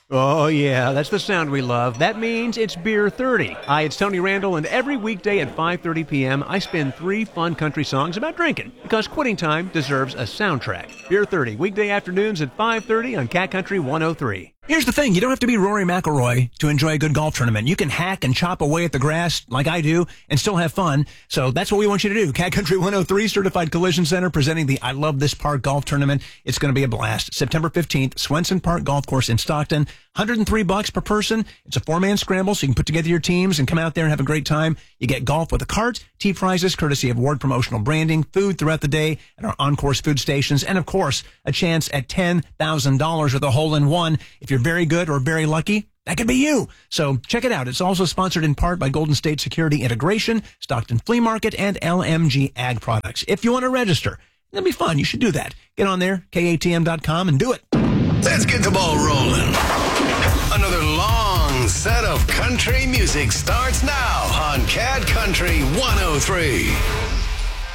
Oh, yeah, that's the sound we love. That means it's Beer 30. Hi, it's Tony Randall, and every weekday at 5:30 p.m., I spin 3 fun country songs about drinking, because quitting time deserves a soundtrack. Beer 30, weekday afternoons at 5:30 on Cat Country 103. Here's the thing. You don't have to be Rory McIlroy to enjoy a good golf tournament. You can hack and chop away at the grass like I do and still have fun. So that's what we want you to do. Cat Country 103 Certified Collision Center presenting the I Love This Park Golf Tournament. It's going to be a blast. September 15th, Swenson Park Golf Course in Stockton. $103 per person. It's a 4-man scramble, so you can put together your teams and come out there and have a great time. You get golf with a cart, tea prizes courtesy of Ward Promotional Branding, food throughout the day at our on-course food stations, and of course, a chance at $10,000 with a hole-in-one. If you're very good or very lucky, that could be you. So check it out. It's also sponsored in part by Golden State Security Integration, Stockton Flea Market, and LMG Ag Products. If you want to register, it'll be fun. You should do that. Get on there, KATM.com, and do it. Let's get the ball rolling. Another long set of country music starts now on Cat Country 103.